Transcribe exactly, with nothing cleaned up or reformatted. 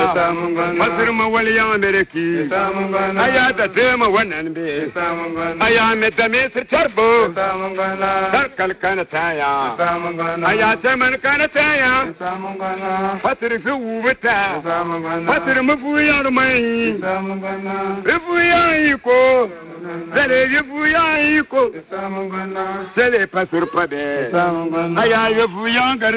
masir ma wal ya mereki aya da tema wannan be aya me da me sir tarbo dar kal kana taya aya taman kana taya fatir fi wuta fatir mu fuyar mai fuyar ko zale fuyar ko zale pasur pade aya fuyar